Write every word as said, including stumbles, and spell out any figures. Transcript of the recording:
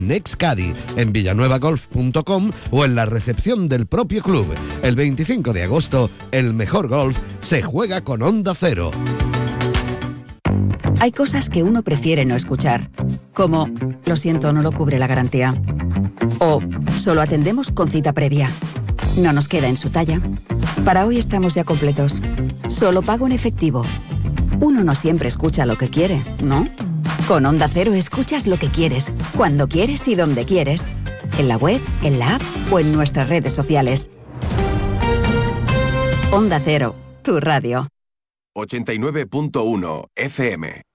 Nexcadi, en villanueva golf punto com o en la recepción del propio club. El veinticinco de agosto, el mejor golf se juega con Onda Cero. Hay cosas que uno prefiere no escuchar, como lo siento, no lo cubre la garantía. O solo atendemos con cita previa. No nos queda en su talla. Para hoy estamos ya completos. Solo pago en efectivo. Uno no siempre escucha lo que quiere, ¿no? Con Onda Cero escuchas lo que quieres, cuando quieres y donde quieres. En la web, en la app o en nuestras redes sociales. Onda Cero, tu radio. ochenta y nueve punto uno F M.